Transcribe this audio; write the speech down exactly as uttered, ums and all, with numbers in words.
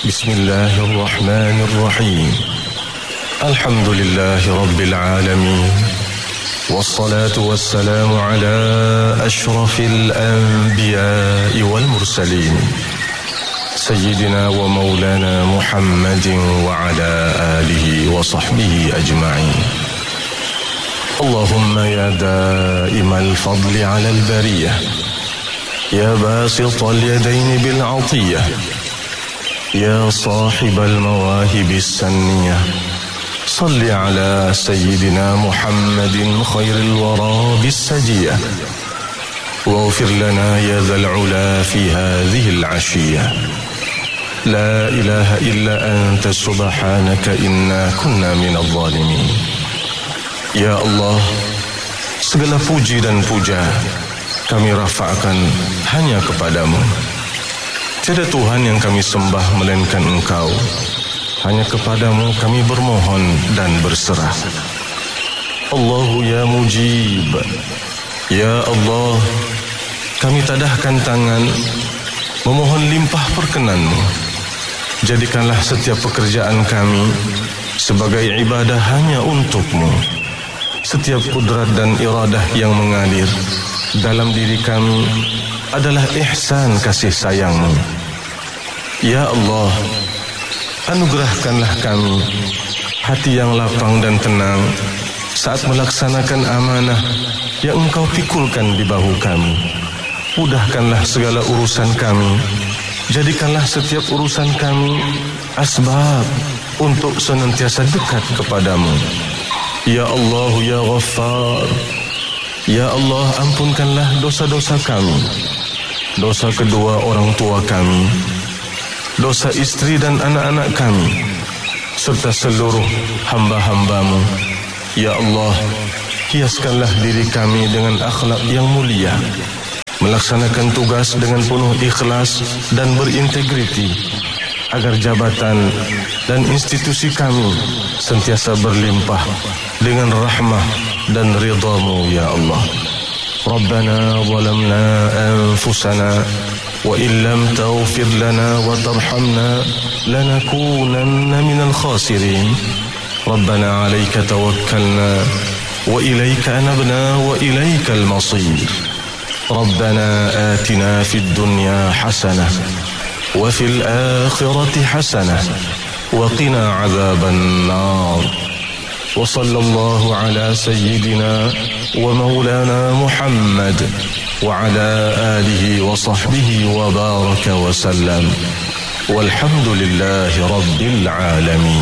بسم الله الرحمن الرحيم الحمد لله رب العالمين والصلاة والسلام على أشرف الأنبياء والمرسلين سيدنا ومولانا محمد وعلى آله وصحبه أجمعين. اللهم يا دائم الفضل على البرية يا باسط اليدين بالعطية يا صاحب المواهب السنية صل على سيدنا محمد خير الورى بالسجية واغفر لنا يا ذا العلا في هذه العشية. لا إله إلا أنت سبحانك إنا كنا من الظالمين. Ya Allah, segala puji dan puja kami rafa'kan hanya kepadamu. Tiada Tuhan yang kami sembah melainkan Engkau. Hanya kepadamu kami bermohon dan berserah. Allahu ya mujib. Ya Allah, kami tadahkan tangan memohon limpah perkenanmu. Jadikanlah setiap pekerjaan kami sebagai ibadah hanya untukmu. Setiap kudrat dan iradah yang mengalir dalam diri kami adalah ihsan kasih sayangmu. Ya Allah, anugerahkanlah kami hati yang lapang dan tenang saat melaksanakan amanah yang Engkau pikulkan di bahu kami. Mudahkanlah segala urusan kami. Jadikanlah setiap urusan kami asbab untuk senantiasa dekat kepadamu. Ya Allah, ya Ghaffar, ya Allah, ampunkanlah dosa-dosa kami, dosa kedua orang tua kami, dosa istri dan anak-anak kami, serta seluruh hamba-hambamu. Ya Allah, hiaskanlah diri kami dengan akhlak yang mulia, melaksanakan tugas dengan penuh ikhlas dan berintegriti, agar jabatan dan institusi kami sentiasa berlimpah dengan rahmah dan ridha-Mu ya Allah. Rabbana zalamna anfusana wa in lam taghfir lana wa tarhamna lanakunanna minal khasirin. Rabbana 'alaika tawakkalna wa ilayka anabna wa ilaykal masir. Rabbana atina fid dunya hasanah wa fil akhirati hasanah wa qina 'adzaban nar. وصلى الله على سيدنا ومولانا محمد وعلى آله وصحبه وبارك وسلم والحمد لله رب العالمين.